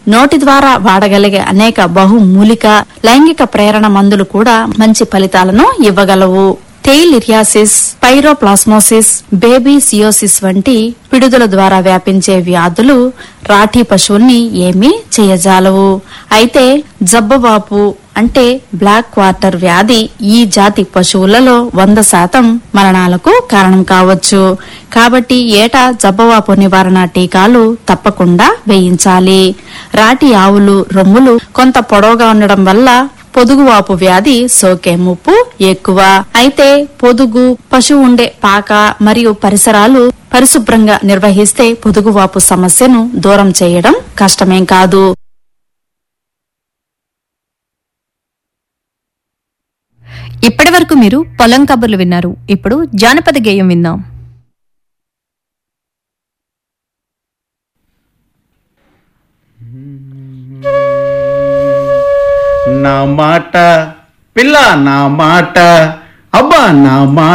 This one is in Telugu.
నోటి ద్వారా వాడగలిగే అనేక బహుమూలిక లైంగిక ప్రేరణ మందులు కూడా మంచి ఫలితాలను ఇవ్వగలవు. టెయిలిరియాసిస్, పైరోప్లాస్మోసిస్, బేబీసియోసిస్ వంటి పిడుదల ద్వారా వ్యాపించే వ్యాధులు రాఠీ పశువుల్ని ఏమీ చేయజాలవు. అయితే జబ్బవాపు అంటే బ్లాక్ క్వార్టర్ వ్యాధి ఈ జాతి పశువులలో 100% మరణాలకు కారణం కావచ్చు. కాబట్టి ఏటా జబ్బవాపు నివారణ టీకాలు తప్పకుండా వేయించాలి. రాఠీ ఆవులు రొమ్ములు కొంత పొడవుగా ఉండడం వల్ల పొదుగువాపు వ్యాధి సోకే ముప్పు ఎక్కువ. అయితే పొదుగు, పశువు ఉండే పాక మరియు పరిసరాలు పరిశుభ్రంగా నిర్వహిస్తే పొదుగువాపు సమస్యను దూరం చేయడం కష్టమేం కాదు. ఇప్పటి వరకు మీరు పొలం కబుర్లు విన్నారు. ఇప్పుడు జానపద గేయం విందాం. నా మాట పిల్ల, నా మాట అబ్బా, నా మాట